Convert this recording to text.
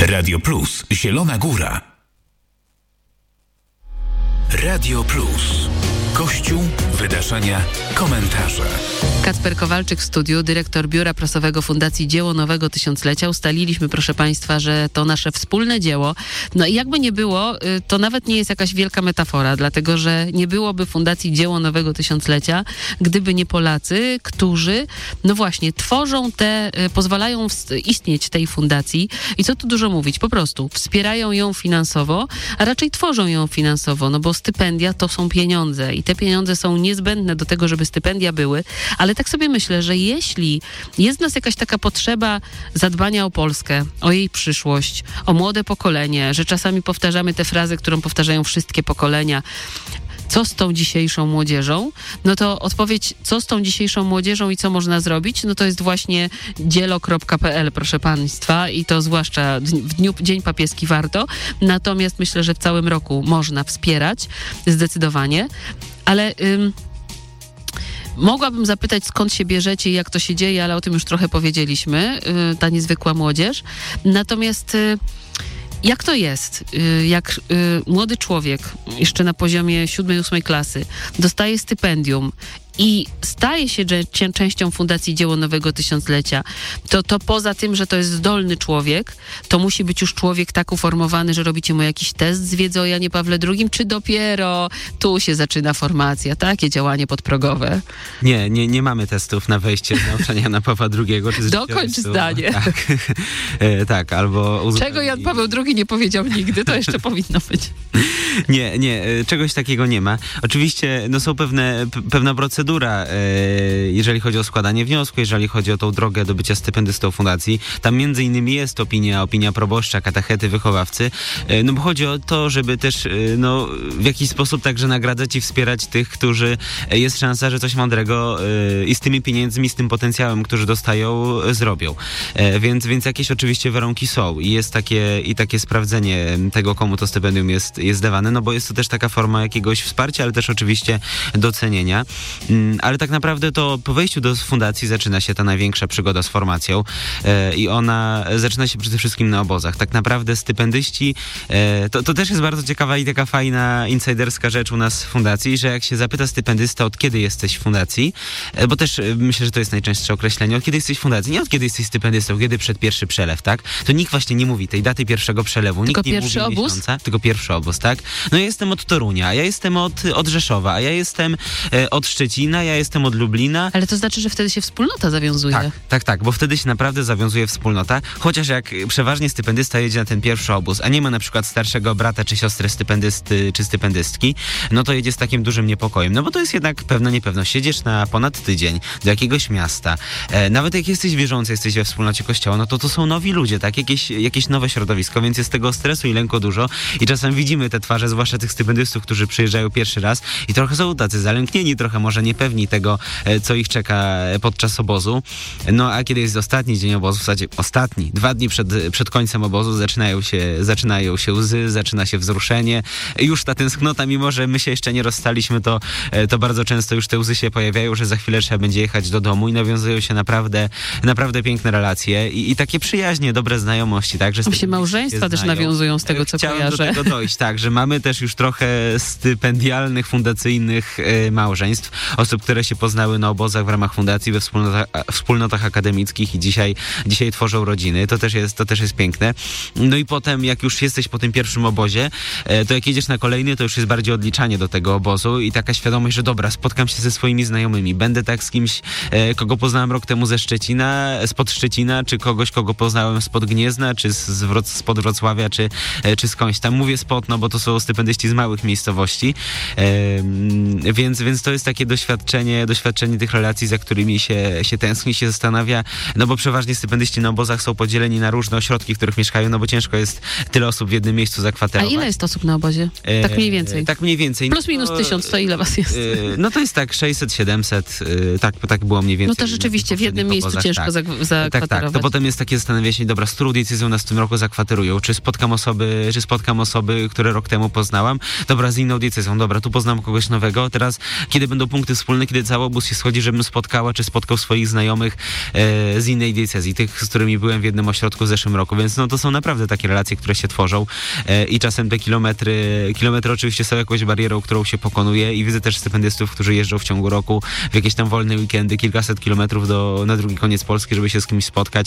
Radio Plus, Zielona Góra. Radio Plus. Kościół, wydarzenia, komentarze. Kacper Kowalczyk w studiu, dyrektor Biura Prasowego Fundacji Dzieło Nowego Tysiąclecia. Ustaliliśmy, proszę Państwa, że to nasze wspólne dzieło. No i jakby nie było, to nawet nie jest jakaś wielka metafora, dlatego że nie byłoby Fundacji Dzieło Nowego Tysiąclecia, gdyby nie Polacy, którzy, no właśnie, tworzą pozwalają istnieć tej fundacji. I co tu dużo mówić, po prostu wspierają ją finansowo, a raczej tworzą ją finansowo, no bo stypendia to są pieniądze i te pieniądze są niezbędne do tego, żeby stypendia były, ale tak sobie myślę, że jeśli jest w nas jakaś taka potrzeba zadbania o Polskę, o jej przyszłość, o młode pokolenie, że czasami powtarzamy tę frazę, którą powtarzają wszystkie pokolenia, co z tą dzisiejszą młodzieżą? No to odpowiedź, co z tą dzisiejszą młodzieżą i co można zrobić? No to jest właśnie dzielo.pl, proszę Państwa, i to zwłaszcza w Dzień Papieski warto. Natomiast myślę, że w całym roku można wspierać zdecydowanie, ale mogłabym zapytać, skąd się bierzecie i jak to się dzieje, ale o tym już trochę powiedzieliśmy, ta niezwykła młodzież. Natomiast jak to jest, jak młody człowiek jeszcze na poziomie 7-8 klasy dostaje stypendium i staje się częścią Fundacji Dzieło Nowego Tysiąclecia, to poza tym, że to jest zdolny człowiek, to musi być już człowiek tak uformowany, że robicie mu jakiś test z wiedzy o Janie Pawle II, czy dopiero tu się zaczyna formacja, takie działanie podprogowe? Nie mamy testów na wejście z nauczania Jana Pawła II. Dokończ zdanie. Tak, albo... Czego Jan Paweł II nie powiedział nigdy, to jeszcze powinno być. Nie, czegoś takiego nie ma. Oczywiście są pewna procedura, jeżeli chodzi o składanie wniosku, jeżeli chodzi o tą drogę do bycia stypendystą fundacji. Tam między innymi jest opinia proboszcza, katechety, wychowawcy. No bo chodzi o to, żeby też w jakiś sposób także nagradzać i wspierać tych, którzy jest szansa, że coś mądrego i z tymi pieniędzmi, z tym potencjałem, którzy dostają, zrobią. Więc jakieś oczywiście warunki są i jest takie sprawdzenie tego, komu to stypendium jest dawane, no bo jest to też taka forma jakiegoś wsparcia, ale też oczywiście docenienia. Ale tak naprawdę to po wejściu do fundacji zaczyna się ta największa przygoda z formacją i ona zaczyna się przede wszystkim na obozach. Tak naprawdę stypendyści, to też jest bardzo ciekawa i taka fajna, insiderska rzecz u nas w fundacji, że jak się zapyta stypendysta, od kiedy jesteś w fundacji, bo też myślę, że to jest najczęstsze określenie, od kiedy jesteś w fundacji, nie od kiedy jesteś stypendystą, kiedy przed pierwszy przelew, tak? To nikt właśnie nie mówi tej daty pierwszego przelewu, tylko nikt nie mówi obóz? Miesiąca, tylko pierwszy obóz, tak? No ja jestem od Torunia, ja jestem od Rzeszowa, a ja jestem od Szczecina, ja jestem od Lublina. Ale to znaczy, że wtedy się wspólnota zawiązuje. Tak, bo wtedy się naprawdę zawiązuje wspólnota, chociaż jak przeważnie stypendysta jedzie na ten pierwszy obóz, a nie ma na przykład starszego brata czy siostrę stypendysty czy stypendystki, no to jedzie z takim dużym niepokojem, no bo to jest jednak pewna niepewność. Jedziesz na ponad tydzień do jakiegoś miasta, nawet jak jesteś wierzący, jesteś we wspólnocie kościoła, no to są nowi ludzie, tak? Jakieś nowe środowisko, więc jest tego stresu i lęku dużo i czasem widzimy te twarze, zwłaszcza tych stypendystów, którzy przyjeżdżają pierwszy raz i trochę są tacy zalęknieni, trochę może niepewni tego, co ich czeka podczas obozu. No a kiedy jest ostatni dzień obozu, w zasadzie ostatni, 2 dni przed końcem obozu zaczynają się łzy, zaczyna się wzruszenie. Już ta tęsknota, mimo że my się jeszcze nie rozstaliśmy, to bardzo często już te łzy się pojawiają, że za chwilę trzeba będzie jechać do domu i nawiązują się naprawdę piękne relacje i takie przyjaźnie, dobre znajomości, tak? Że się małżeństwa też nawiązują z tego, co kojarzę. Chciałem do tego dojść, tak, że mamy też już trochę stypendialnych, fundacyjnych małżeństw, osób, które się poznały na obozach w ramach fundacji, we wspólnotach akademickich i dzisiaj tworzą rodziny. To też jest piękne. No i potem, jak już jesteś po tym pierwszym obozie, to jak jedziesz na kolejny, to już jest bardziej odliczanie do tego obozu i taka świadomość, że dobra, spotkam się ze swoimi znajomymi, będę tak z kimś, kogo poznałem rok temu ze Szczecina, spod Szczecina, czy kogoś, kogo poznałem spod Gniezna, czy spod Wrocławia, czy skądś tam. Mówię spod, no bo to są stypendyści z małych miejscowości, więc to jest takie doświadczenie tych relacji, za którymi się tęskni, się zastanawia, no bo przeważnie stypendyści na obozach są podzieleni na różne ośrodki, w których mieszkają, no bo ciężko jest tyle osób w jednym miejscu zakwaterować. A ile jest osób na obozie? Tak mniej więcej. Tak mniej więcej. Plus minus 1000, to ile was jest? No to jest tak 600, 700, tak było mniej więcej. No to rzeczywiście w jednym miejscu obozach, ciężko zakwaterować. Tak. To potem jest takie zastanawianie się, dobra, z którą decyzją nas w tym roku zakwaterują, czy spotkam osoby, które rok temu poznałam, dobra, z inną decyzją, dobra, tu poznam kogoś nowego, teraz kiedy będą punkty wspólny, kiedy cały obóz się schodzi, żebym spotkał swoich znajomych z innej diecezji, tych, z którymi byłem w jednym ośrodku w zeszłym roku, więc no to są naprawdę takie relacje, które się tworzą i czasem te kilometry oczywiście są jakąś barierą, którą się pokonuje i widzę też stypendystów, którzy jeżdżą w ciągu roku w jakieś tam wolne weekendy, kilkaset kilometrów na drugi koniec Polski, żeby się z kimś spotkać